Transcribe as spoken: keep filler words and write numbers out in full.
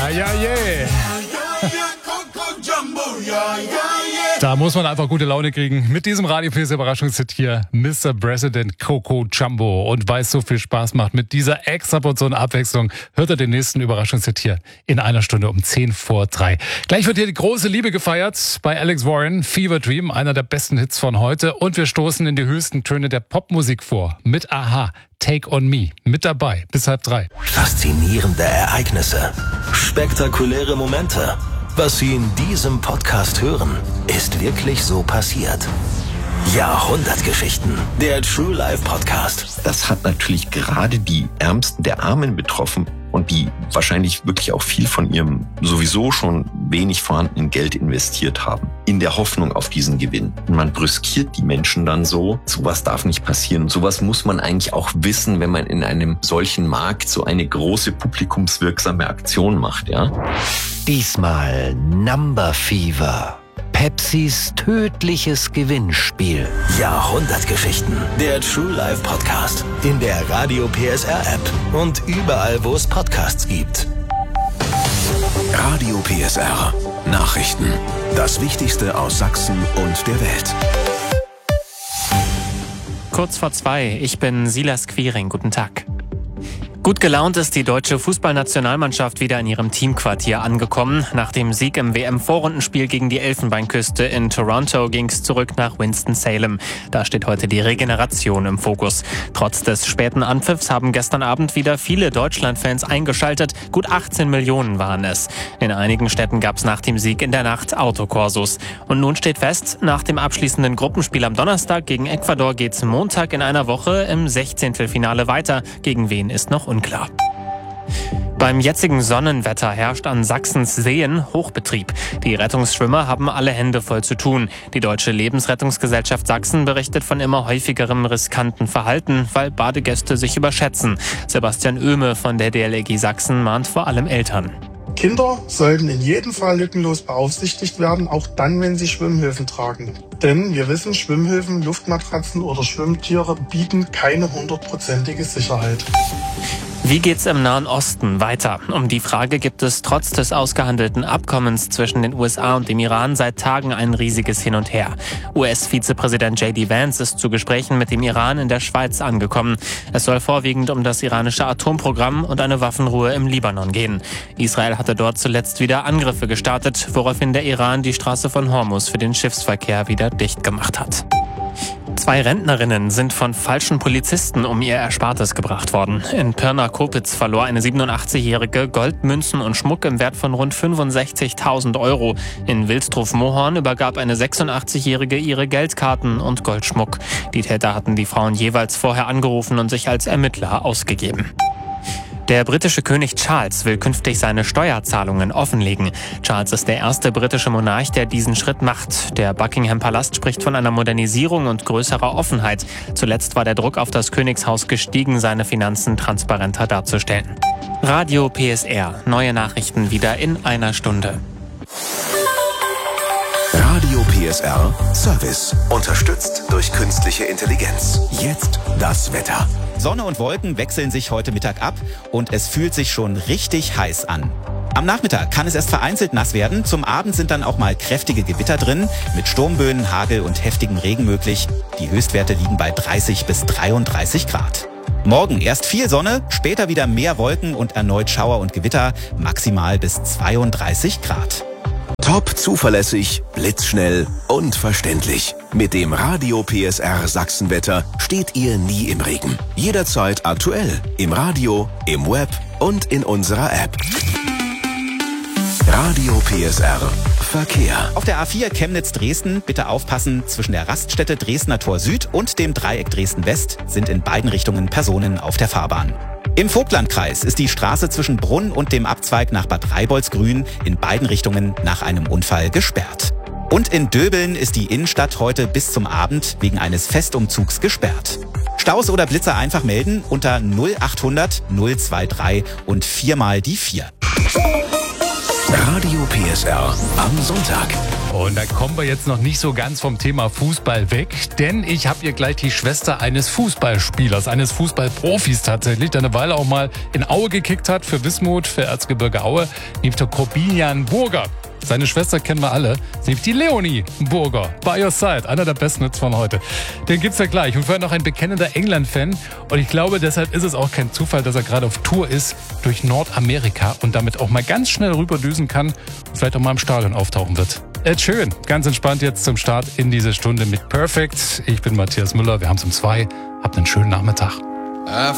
ja, yeah. Da muss man einfach gute Laune kriegen. Mit diesem Radio P S Überraschungshit hier, Mister President Coco Jumbo. Und weil es so viel Spaß macht mit dieser extra Portion Abwechslung, hört ihr den nächsten Überraschungshit hier in einer Stunde um zehn vor drei. Gleich wird hier die große Liebe gefeiert bei Alex Warren, Fever Dream, einer der besten Hits von heute. Und wir stoßen in die höchsten Töne der Popmusik vor. Mit Aha, Take on Me. Mit dabei bis halb drei. Faszinierende Ereignisse, spektakuläre Momente. Was Sie in diesem Podcast hören, ist wirklich so passiert. Jahrhundertgeschichten, der True Life Podcast. Das hat natürlich gerade die Ärmsten der Armen betroffen und die wahrscheinlich wirklich auch viel von ihrem sowieso schon wenig vorhandenen Geld investiert haben, in der Hoffnung auf diesen Gewinn. Und man brüskiert die Menschen dann so, sowas darf nicht passieren. Sowas muss man eigentlich auch wissen, wenn man in einem solchen Markt so eine große publikumswirksame Aktion macht, ja. Diesmal Number Fever. Pepsis tödliches Gewinnspiel. Jahrhundertgeschichten. Der True Life Podcast. In der Radio P S R App. Und überall, wo es Podcasts gibt. Radio P S R. Nachrichten. Das Wichtigste aus Sachsen und der Welt. Kurz vor zwei. Ich bin Silas Quiring. Guten Tag. Gut gelaunt ist die deutsche Fußballnationalmannschaft wieder in ihrem Teamquartier angekommen. Nach dem Sieg im W M-Vorrundenspiel gegen die Elfenbeinküste in Toronto ging es zurück nach Winston-Salem. Da steht heute die Regeneration im Fokus. Trotz des späten Anpfiffs haben gestern Abend wieder viele Deutschlandfans eingeschaltet. Gut achtzehn Millionen waren es. In einigen Städten gab es nach dem Sieg in der Nacht Autokorsos. Und nun steht fest, nach dem abschließenden Gruppenspiel am Donnerstag gegen Ecuador geht's Montag in einer Woche im Sechzehntelfinale weiter. Gegen wen ist noch unklar. Beim jetzigen Sonnenwetter herrscht an Sachsens Seen Hochbetrieb. Die Rettungsschwimmer haben alle Hände voll zu tun. Die Deutsche Lebensrettungsgesellschaft Sachsen berichtet von immer häufigerem riskanten Verhalten, weil Badegäste sich überschätzen. Sebastian Oehme von der D L R G Sachsen mahnt vor allem Eltern. Kinder sollten in jedem Fall lückenlos beaufsichtigt werden, auch dann, wenn sie Schwimmhilfen tragen. Denn wir wissen, Schwimmhilfen, Luftmatratzen oder Schwimmtiere bieten keine hundertprozentige Sicherheit. Wie geht's im Nahen Osten weiter? Um die Frage gibt es trotz des ausgehandelten Abkommens zwischen den U S A und dem Iran seit Tagen ein riesiges Hin und Her. U S-Vizepräsident J D Vance ist zu Gesprächen mit dem Iran in der Schweiz angekommen. Es soll vorwiegend um das iranische Atomprogramm und eine Waffenruhe im Libanon gehen. Israel hatte dort zuletzt wieder Angriffe gestartet, woraufhin der Iran die Straße von Hormuz für den Schiffsverkehr wieder dicht gemacht hat. Zwei Rentnerinnen sind von falschen Polizisten um ihr Erspartes gebracht worden. In Pirna-Kopitz verlor eine siebenundachtzigjährige Gold, Münzen und Schmuck im Wert von rund fünfundsechzigtausend Euro. In Wilsdruf-Mohorn übergab eine sechsundachtzigjährige ihre Geldkarten und Goldschmuck. Die Täter hatten die Frauen jeweils vorher angerufen und sich als Ermittler ausgegeben. Der britische König Charles will künftig seine Steuerzahlungen offenlegen. Charles ist der erste britische Monarch, der diesen Schritt macht. Der Buckingham-Palast spricht von einer Modernisierung und größerer Offenheit. Zuletzt war der Druck auf das Königshaus gestiegen, seine Finanzen transparenter darzustellen. Radio P S R. Neue Nachrichten wieder in einer Stunde. Radio P S R Service. Unterstützt durch künstliche Intelligenz. Jetzt das Wetter. Sonne und Wolken wechseln sich heute Mittag ab und es fühlt sich schon richtig heiß an. Am Nachmittag kann es erst vereinzelt nass werden. Zum Abend sind dann auch mal kräftige Gewitter drin, mit Sturmböen, Hagel und heftigem Regen möglich. Die Höchstwerte liegen bei dreißig bis dreiunddreißig Grad. Morgen erst viel Sonne, später wieder mehr Wolken und erneut Schauer und Gewitter, maximal bis zweiunddreißig Grad. Top zuverlässig, blitzschnell und verständlich. Mit dem Radio P S R Sachsenwetter steht ihr nie im Regen. Jederzeit aktuell. Im Radio, im Web und in unserer App. Radio P S R Verkehr. Auf der A vier Chemnitz-Dresden bitte aufpassen. Zwischen der Raststätte Dresdner Tor Süd und dem Dreieck Dresden-West sind in beiden Richtungen Personen auf der Fahrbahn. Im Vogtlandkreis ist die Straße zwischen Brunn und dem Abzweig nach Bad Reiboldsgrün in beiden Richtungen nach einem Unfall gesperrt. Und in Döbeln ist die Innenstadt heute bis zum Abend wegen eines Festumzugs gesperrt. Staus oder Blitzer einfach melden unter null achthundert null drei drei und viermal die vier. Radio P S R am Sonntag. Und da kommen wir jetzt noch nicht so ganz vom Thema Fußball weg, denn ich habe hier gleich die Schwester eines Fußballspielers, eines Fußballprofis tatsächlich, der eine Weile auch mal in Aue gekickt hat, für Wismut, für Erzgebirge Aue, nämlich der Corbinian Burger. Seine Schwester kennen wir alle, nämlich die Leonie Burger, by your side, einer der besten Hits von heute. Den gibt's ja gleich. Und vorher noch ein bekennender England-Fan. Und ich glaube, deshalb ist es auch kein Zufall, dass er gerade auf Tour ist durch Nordamerika und damit auch mal ganz schnell rüberdüsen kann und vielleicht auch mal im Stadion auftauchen wird. Ed Sheeran, ganz entspannt jetzt zum Start in diese Stunde mit Perfect. Ich bin Matthias Müller, wir haben's um zwei. Habt einen schönen Nachmittag.